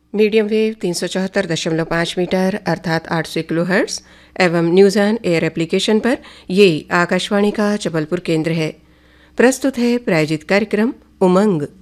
Medium wave 374.5 metre अर्थात 800 kilohertz एवं news on air application पर ये आकाशवाणी का जबलपुर केंद्र है। प्रस्तुत है प्रायोजित कार्यक्रम उमंग।